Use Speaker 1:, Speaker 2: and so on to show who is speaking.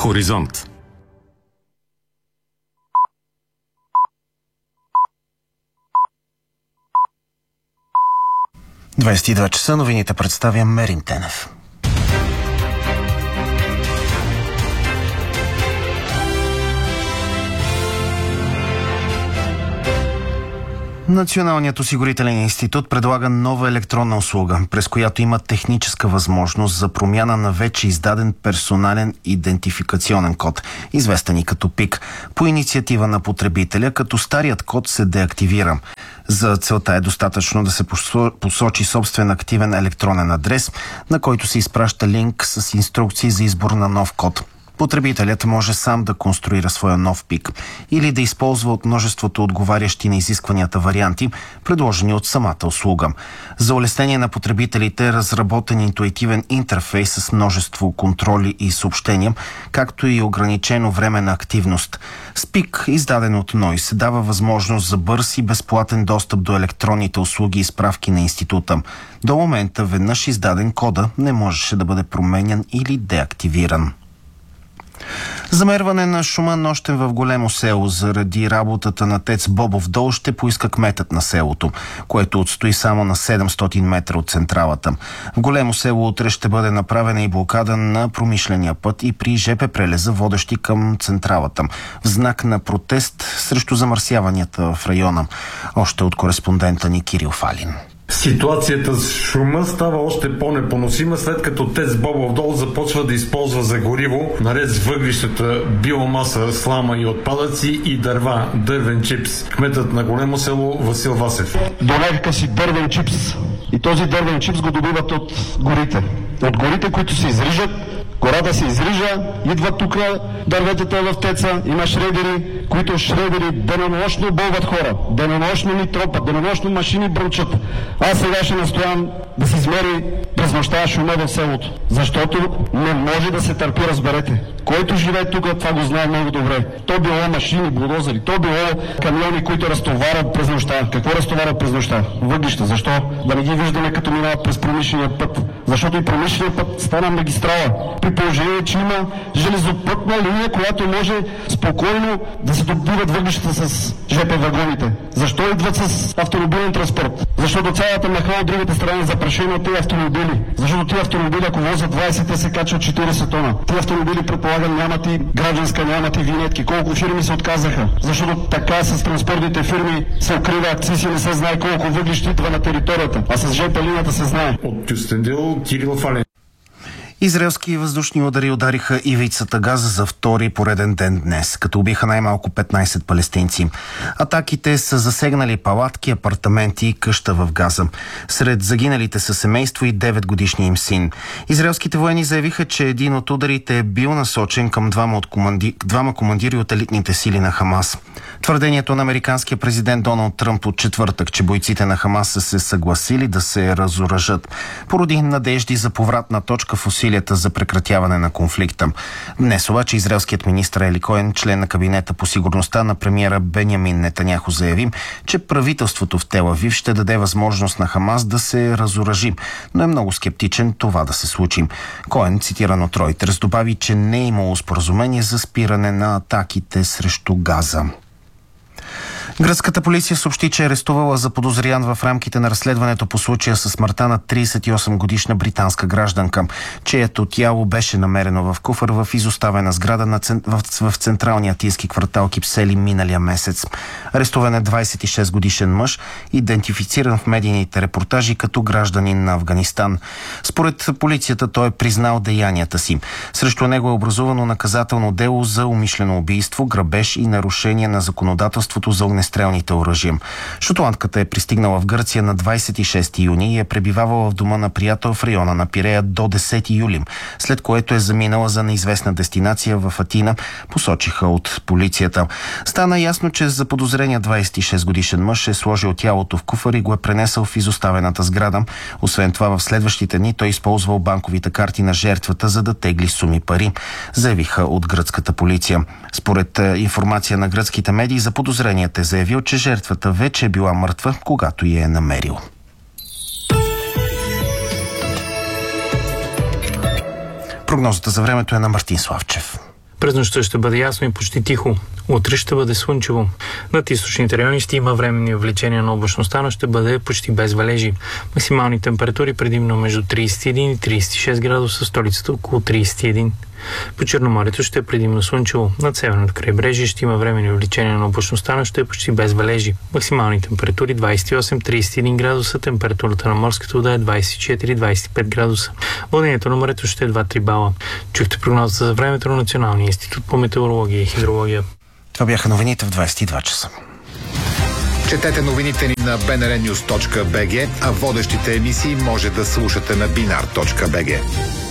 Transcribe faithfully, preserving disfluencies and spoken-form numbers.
Speaker 1: Хоризонт.
Speaker 2: двайсет и два часа, новините представя Мерин Тенев. Националният осигурителен институт предлага нова електронна услуга, през която има техническа възможност за промяна на вече издаден персонален идентификационен код, известен и като ПИК, по инициатива на потребителя, като старият код се деактивира. За целта е достатъчно да се посочи собствен активен електронен адрес, на който се изпраща линк с инструкции за избор на нов код. Потребителят може сам да конструира своя нов ПИК или да използва от множеството отговарящи на изискванията варианти, предложени от самата услуга. За улеснение на потребителите е разработен интуитивен интерфейс с множество контроли и съобщения, както и ограничено време на активност. С ПИК, издаден от НОИ, се дава възможност за бърз и безплатен достъп до електронните услуги и справки на института. До момента веднъж издаден кода не можеше да бъде променян или деактивиран. Замерване на шума нощен в Големо село заради работата на ТЕЦ Бобов дол ще поиска кметът на селото, което отстои само на седемстотин метра от централата. В Големо село утре ще бъде направена и блокада на промишления път и при ЖП прелеза, водещи към централата, в знак на протест срещу замърсяванията в района. Още от кореспондента ни Кирил Фалин.
Speaker 3: Ситуацията с шума става още по-непоносима, след като ТЕЦ Бобов дол започва да използва за гориво, наред с въглищата, биомаса, слама и отпадъци и дърва, дървен чипс. Кметът на Големо село Васил Васев.
Speaker 4: Долевка си дървен чипс. И този дървен чипс го добиват от горите. От горите, които се изрижат, гората се изрижа, идват тук дърветата в теца, има шредери, които шредери денонощно бълват хора, денонощно ни тропат, денонощно машини бръчат. Аз сега ще настоявам да се измери през нощта шума в селото, защото не може да се търпи, разберете. Който живее тук, това го знае много добре. То било машини, булдозери, то било камиони, които разтоварят през нощта. Какво разтоварят през нощта? Въглища. Защо? Да не ги виждаме като минават през промишления път. Защото и промишления път стана магистрала. При положение, че има железопътна линия, която може спокойно да се добиват въглищата с ЖП вагоните. Защо идват с автомобилен транспорт? Защото цялата махна от другата страна е запрашена от тези автомобили. Защото тези автомобили, ако возят двайсет, те се качват четирийсет тона. Тези автомобили, предполагам, нямат и гражданска, нямат и винетки. Колко фирми се отказаха? Защото така с транспортните фирми се укрива акциз и не се знае колко въглища идва на територията. А с ЖП линията се знае.
Speaker 3: От Кюстендил, Кирил Фалин.
Speaker 2: Израелски въздушни удари удариха ивицата Газа за втори пореден ден днес, като убиха най-малко петнайсет палестинци. Атаките са засегнали палатки, апартаменти и къща в Газа. Сред загиналите са семейство и девет годишния им син. Израелските военни заявиха, че един от ударите е бил насочен към двама, от команди... двама командири от елитните сили на Хамас. Твърдението на американския президент Доналд Тръмп от четвъртък, че бойците на Хамас са се съгласили да се разоръжат, породи надежди за повратна точка в усилията за прекратяване на конфликта. Днес обаче израелският министър Ели Коен, член на кабинета по сигурността на премиера Бенямин Нетаняху, заяви, че правителството в Тел Авив ще даде възможност на Хамас да се разоръжи, но е много скептичен това да се случи. Коен, цитиран от Ройтерс, добави, че не е имало споразумение за спиране на атаките срещу Газа. Гръцката полиция съобщи, че е арестувала заподозрян в рамките на разследването по случая със смъртта на трийсет и осем годишна британска гражданка, чието тяло беше намерено в куфар в изоставена сграда на цен... в... в централния атийски квартал Кипсели миналия месец. Арестуван е двайсет и шест годишен мъж, идентифициран в медийните репортажи като гражданин на Афганистан. Според полицията той е признал деянията си. Срещу него е образувано наказателно дело за умишлено убийство, грабеж и нарушение на законодателството за огнестрелните оръжия. Шотландката е пристигнала в Гърция на двайсет и шести юни и е пребивавала в дома на приятел в района на Пирея до десети юли, след което е заминала за неизвестна дестинация в Атина, посочиха от полицията. Стана ясно, че заподозрения двайсет и шест годишен мъж е сложил тялото в куфар и го е пренесъл в изоставената сграда. Освен това, в следващите дни той използвал банковите карти на жертвата, за да тегли суми пари, заявиха от гръцката полиция. Според информация на гръцките медии, заподозреният е заявил, че жертвата вече е била мъртва, когато я е намерил. Прогнозата за времето е на Мартин Славчев.
Speaker 1: През нощта ще бъде ясно и почти тихо. Утре ще бъде слънчево. Над източните райони ще има временни увеличения на облачността, но ще бъде почти без валежи. Максимални температури предимно между трийсет и един и трийсет и шест градуса, столицата около трийсет и един. По Черноморието ще е предимно слънчево. Над северното крайбрежие ще има временни увеличения на облачността, но ще е почти без валежи. Максимални температури двийсет и осем до трийсет и един градуса, температурата на морската вода е двийсет и четири до двийсет и пет градуса. Вълнението на морето ще е два до три бала. Чухте прогнозата за времето на Националния институт по метеорология и хидрология.
Speaker 2: Това бяха новините в двайсет и два часа.
Speaker 5: Четете новините ни на би ен ар нюз точка би джи, а водещите емисии може да слушате на бинар точка би джи.